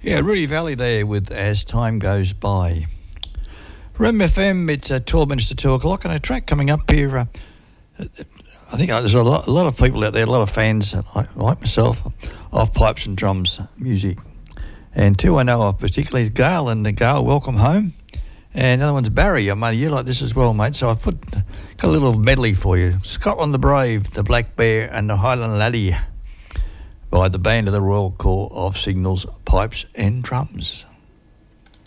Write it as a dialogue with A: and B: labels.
A: Yeah, Rudy Valley there with As Time Goes By. Room FM, it's 12 minutes to 2 o'clock, and a track coming up here. I think there's a lot of people out there, a lot of fans, like myself, of pipes and drums music. And two I know of particularly is Gail, and Gail, welcome home. And the other one's Barry. I mean, you like this as well, mate. So I've got a little medley for you. Scotland the Brave, the Black Bear, and the Highland Laddie by the band of the Royal Corps of Signals, Pipes and Drums.